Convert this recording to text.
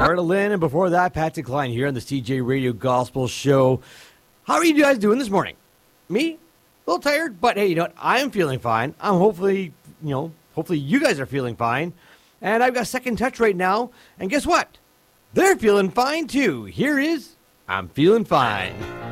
Loretta Lynn, and before that, Patrick Klein here on the CJ Radio Gospel Show. How are you guys doing this morning? Me? A little tired, but hey, you know what? I'm feeling fine. I'm hopefully you guys are feeling fine. And I've got Second Touch right now, and guess what? They're feeling fine too. Here is I'm Feeling Fine.